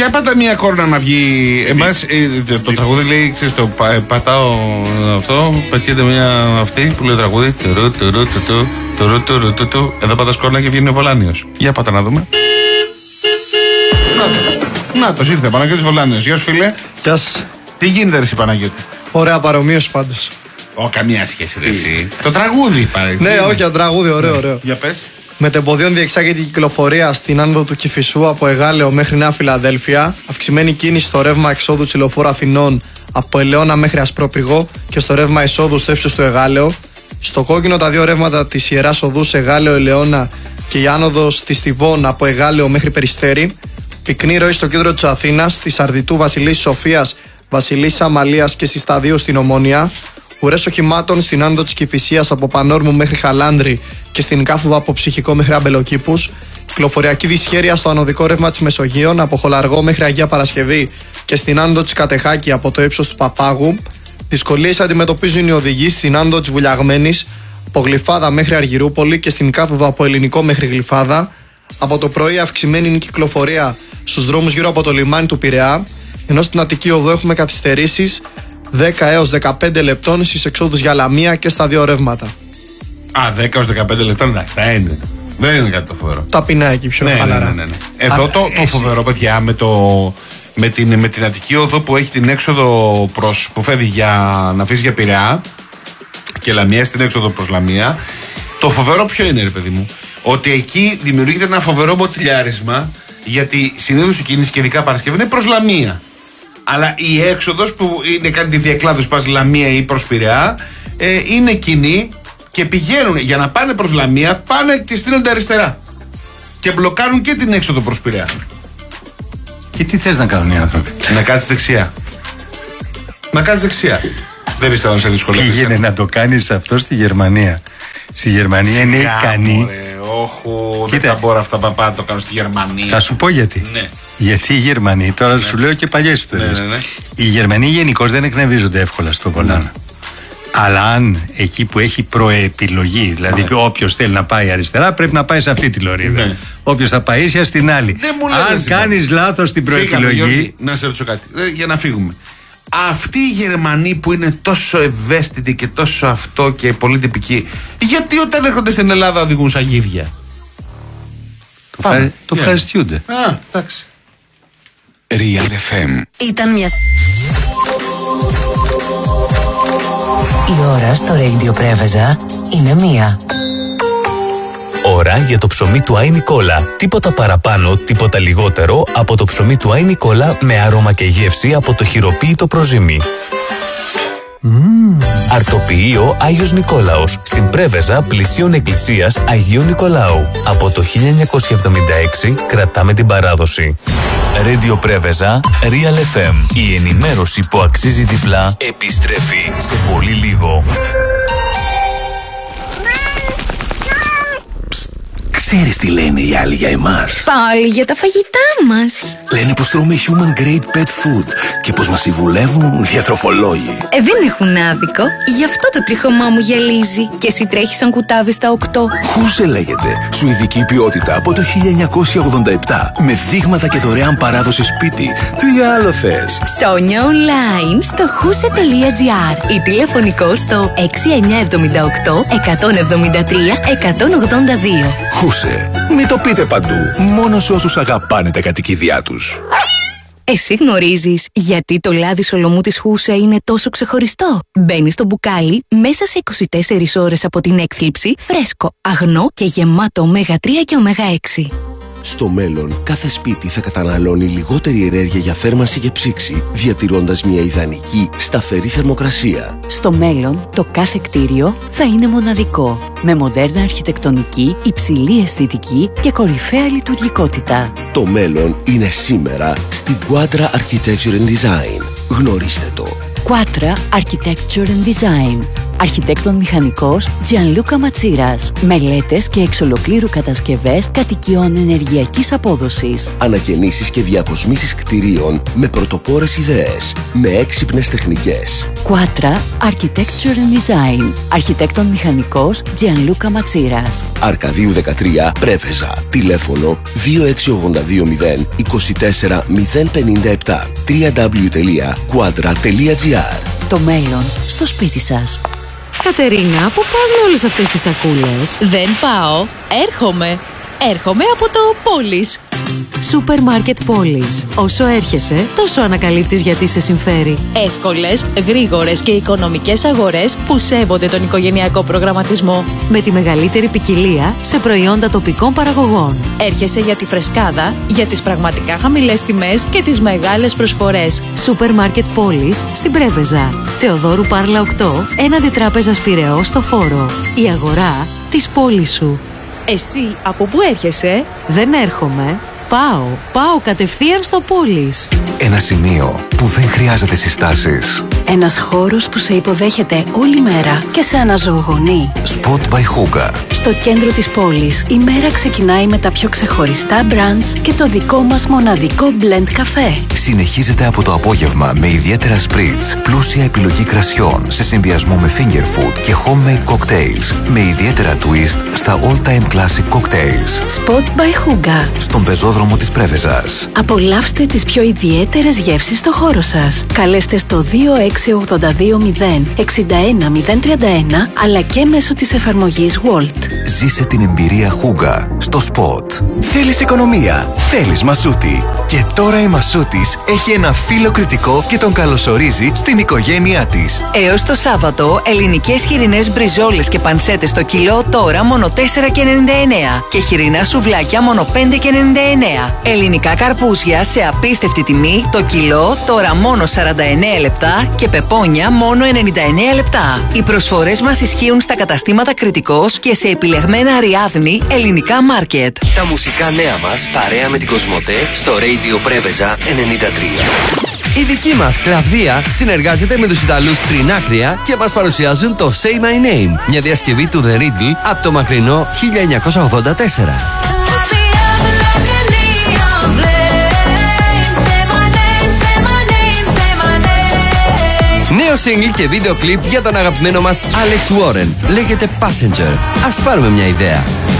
Για πάτα μια κόρνα να βγει. Εμάς το τραγούδι λέει, ξέρεις, το πατάω αυτό, πετιέται μια αυτή που λέει τραγούδι. Εδώ πατάς κόρνα και βγαίνει ο Βολάνιος. Για πάτα να δούμε. Να το ήρθε, Παναγιώτης Βολάνιος. Γεια σου, φίλε. Γεια σας. Τι γίνεται, ρε εσύ, Παναγιώτη? Ωραία παρομοίωση πάντως. Καμία σχέση, ρε εσύ. Το τραγούδι πάρε. Ναι, όχι, το τραγούδι, ωραίο. Για πες. Μετεμποδίων διεξάγεται η κυκλοφορία στην άνοδο του Κηφισού από Εγάλεο μέχρι Νέα Φιλαδέλφια. Αυξημένη κίνηση στο ρεύμα εξόδου της Λεωφόρου Αθηνών από Ελαιώνα μέχρι Ασπρόπυργο και στο ρεύμα εισόδου στο ύψος του Εγάλεο. Στο κόκκινο τα δύο ρεύματα της Ιεράς Οδούς Εγάλεο Ελαιώνα και η άνοδος της Θηβών από Εγάλεο μέχρι Περιστέρι. Πυκνή ροή στο κέντρο της Αθήνας, στη Σαρδιτού Βασιλής Σοφίας, Βασιλής Αμαλίας και στη Σταδίου στην Ομόνια. Ουρές οχημάτων στην άνοδο της Κηφισίας από Πανόρμου μέχρι Χαλάνδρη και στην κάθοδο από Ψυχικό μέχρι Αμπελοκήπους. Κυκλοφοριακή δυσχέρεια στο ανωδικό ρεύμα της Μεσογείων από Χολαργό μέχρι Αγία Παρασκευή και στην άνοδο της Κατεχάκη από το ύψος του Παπάγου. Δυσκολίες αντιμετωπίζουν οι οδηγοί στην άνοδο της Βουλιαγμένης από Γλυφάδα μέχρι Αργυρούπολη και στην κάθοδο από Ελληνικό μέχρι Γλυφάδα. Από το πρωί αυξημένη είναι η κυκλοφορία στους δρόμους γύρω από το λιμάνι του Πειραιά, ενώ στην Αττική Οδό έχουμε καθυστερήσεις 10 έως 15 λεπτών στις εξόδους για Λαμία και στα δύο ρεύματα. 10 έως 15 λεπτά, εντάξει, δεν είναι κάτι το φοβερό. Ταπεινά εκεί πιο χαλαρά. Ναι. Εδώ το φοβερό, παιδιά, με την Αττική Οδό που έχει την έξοδο που φεύγει για να αφήσει για Πειραιά και Λαμία στην έξοδο προς Λαμία. Το φοβερό ποιο είναι, ρε παιδί μου? Ότι εκεί δημιουργείται ένα φοβερό μποτιλιάρισμα, γιατί συνήθως η κίνηση και ειδικά Παρασκευή είναι προς Λαμία. Αλλά η έξοδος που κάνει τη διακλάδωση, πας Λαμία ή προς Πειραιά, είναι κοινή και πηγαίνουν για να πάνε προς Λαμία, πάνε και στείνονται αριστερά. Και μπλοκάρουν και την έξοδο προς Πειραιά. Και τι θες να κάνουν οι άνθρωποι? Να κάτσεις δεξιά. Δεν πιστεύω να σε δυσκολεύει. Πήγαινε να το κάνεις αυτό στη Γερμανία. Στη Γερμανία είναι ικανή. Δεν θα μπορώ αυτά να το κάνω στη Γερμανία. Θα σου πω γιατί. Ναι. Γιατί οι Γερμανοί, τώρα σου λέω και παλιές ιστορίες. Ναι. Οι Γερμανοί γενικώς δεν εκνευρίζονται εύκολα στο βολάνο. Αλλά αν εκεί που έχει προεπιλογή, δηλαδή όποιος θέλει να πάει αριστερά, πρέπει να πάει σε αυτή τη λωρίδα. Ναι. Όποιος θα πάει ίσια στην άλλη. Αν κάνεις λάθος στην προεπιλογή. Γιώργη, να σε ρωτήσω κάτι, για να φύγουμε. Αυτοί οι Γερμανοί που είναι τόσο ευαίσθητοι και τόσο αυτό και πολύ τυπικοί, γιατί όταν έρχονται στην Ελλάδα οδηγούν σαν γίδια? Το ευχαριστιούνται. Εντάξει. Real FM. Ήταν μια... Η ώρα στο Radio Πρέβεζα είναι 1. Ώρα για το ψωμί του Άι Νικόλα. Τίποτα παραπάνω, τίποτα λιγότερο από το ψωμί του Άι Νικόλα με άρωμα και γεύση από το χειροποίητο προζύμι. Αρτοποιείο Άγιος Νικόλαος στην Πρέβεζα πλησίων εκκλησίας Αγίου Νικολάου. Από το 1976 κρατάμε την παράδοση. Radio Πρέβεζα, Real FM. Η ενημέρωση που αξίζει διπλά επιστρέφει σε πολύ λίγο. Ξέρεις τι λένε οι άλλοι για εμάς? Πάλι για τα φαγητά μας. Λένε πως τρώμε human grade pet food και πως μας συμβουλεύουν διατροφολόγοι. Δεν έχουν άδικο. Γι' αυτό το τρίχωμά μου γυαλίζει. Και εσύ τρέχεις σαν κουτάβι στα 8. Χούσε λέγεται. Σουηδική ποιότητα από το 1987. Με δείγματα και δωρεάν παράδοση σπίτι. Τι άλλο θες? Ψώνια online στο huse.gr ή τηλεφωνικό στο 6978 173 182. Χούσε. Μην το πείτε παντού. Μόνο σε όσους αγαπάνε τα κατοικίδια τους. Εσύ γνωρίζεις γιατί το λάδι σολομού της Χούσε είναι τόσο ξεχωριστό? Μπαίνει στο μπουκάλι μέσα σε 24 ώρες από την έκθλιψη, φρέσκο, αγνό και γεμάτο ωμέγα 3 και ωμέγα 6. Στο μέλλον, κάθε σπίτι θα καταναλώνει λιγότερη ενέργεια για θέρμανση και ψήξη, διατηρώντας μια ιδανική, σταθερή θερμοκρασία. Στο μέλλον, το κάθε κτίριο θα είναι μοναδικό, με μοντέρνα αρχιτεκτονική, υψηλή αισθητική και κορυφαία λειτουργικότητα. Το μέλλον είναι σήμερα στην Quadra Architecture and Design. Γνωρίστε το. Quadra Architecture and Design. Αρχιτέκτον μηχανικός Gianluca Matsiras. Μελέτες και εξ ολοκλήρου κατασκευές κατοικιών ενεργειακής απόδοσης. Ανακαινήσεις και διακοσμήσεις κτηρίων με πρωτοπόρες ιδέες, με έξυπνες τεχνικές. Quatra Architecture and Design. Αρχιτέκτον μηχανικός Gianluca Matsiras. Αρκαδίου 13, Πρέβεζα. Τηλέφωνο 26820 24 057. www.quadra.gr. Το μέλλον στο σπίτι σας. Κατερίνα, πού πας με όλες αυτές τις σακούλες? Δεν πάω, έρχομαι. Έρχομαι από το Πόλης. Σούπερ Μάρκετ Πόλης. Όσο έρχεσαι, τόσο ανακαλύπτεις γιατί σε συμφέρει. Εύκολες, γρήγορες και οικονομικές αγορές που σέβονται τον οικογενειακό προγραμματισμό. Με τη μεγαλύτερη ποικιλία σε προϊόντα τοπικών παραγωγών. Έρχεσαι για τη φρεσκάδα, για τις πραγματικά χαμηλές τιμές και τις μεγάλες προσφορές. Σούπερ Μάρκετ Πόλης στην Πρέβεζα. Θεοδόρου Πάρλα 8, έναντι Τράπεζας Πειραιώς στο Φόρο. Η αγορά της πόλης σου. Εσύ από πού έρχεσαι? Δεν έρχομαι. Πάω κατευθείαν στο Πόλης. Ένα σημείο που δεν χρειάζεται συστάσεις. Ένας χώρος που σε υποδέχεται όλη μέρα και σε αναζωογονεί. Spot by Hooga. Στο κέντρο της πόλης, η μέρα ξεκινάει με τα πιο ξεχωριστά brunch και το δικό μας μοναδικό blend καφέ. Συνεχίζεται από το απόγευμα με ιδιαίτερα spritz, πλούσια επιλογή κρασιών σε συνδυασμό με finger food και homemade cocktails, με ιδιαίτερα twist στα all-time classic cocktails. Spot by Hooga. Στον πεζόδρομο της Πρέβεζας. Απολαύστε τις πιο ιδιαίτερες γεύσεις στο χώρο σας. Καλέστε στο 26820 61 031 αλλά και μέσω της εφαρμογής Walt. Ζήσε την εμπειρία Hooga στο Spot. Θέλεις οικονομία, θέλεις Μασούτη. Και τώρα η Μασούτης έχει ένα φίλο κριτικό και τον καλωσορίζει στην οικογένειά της. Έως το Σάββατο, ελληνικές χοιρινές μπριζόλες και πανσέτες στο κιλό τώρα μόνο 4,99 και χοιρινά σουβλάκια μόνο 5,99. Ελληνικά καρπούζια σε απίστευτη τιμή το κιλό τώρα μόνο 49 λεπτά και πεπόνια μόνο 99 λεπτά. Οι προσφορές μας ισχύουν στα καταστήματα Κριτικός και σε επιλεγμένα Αριάδνη ελληνικά μάρκετ. Τα μουσικά νέα μας παρέα με την Κοσμοτέ στο Radio Πρέβεζα 93. Η δική μας Κλαβδία συνεργάζεται με τους Ιταλούς Τρινάκρια και μας παρουσιάζουν το Say My Name, μια διασκευή του The Riddle από το μακρινό 1984. Νέο single και βίντεο κλιπ για τον αγαπημένο μας Alex Warren. Λέγεται Passenger. Ας πάρουμε μια ιδέα.